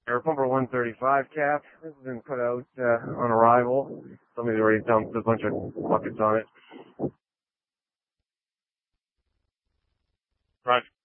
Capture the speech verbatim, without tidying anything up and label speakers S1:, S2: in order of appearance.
S1: Air pumper one thirty-five cap. This has been put out uh, on arrival. Somebody's already dumped a bunch of buckets on it. Right.